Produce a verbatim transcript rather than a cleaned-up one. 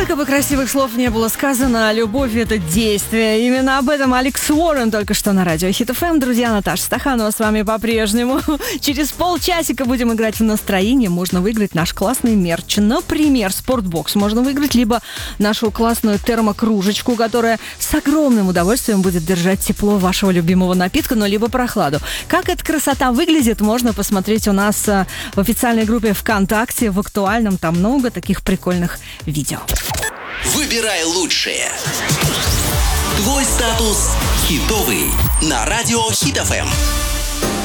Сколько бы красивых слов не было сказано, любовь — это действие. Именно об этом Алекс Уоррен только что на радио Хит эф эм. Друзья, Наташа Стаханова с вами по-прежнему. Через полчасика будем играть в настроение. Можно выиграть наш классный мерч. Например, спортбокс можно выиграть, либо нашу классную термокружечку, которая с огромным удовольствием будет держать тепло вашего любимого напитка, но либо прохладу. Как эта красота выглядит, можно посмотреть у нас в официальной группе ВКонтакте, в актуальном. Там много таких прикольных видео. Выбирай лучшее. Твой статус хитовый на радио Хит эф эм.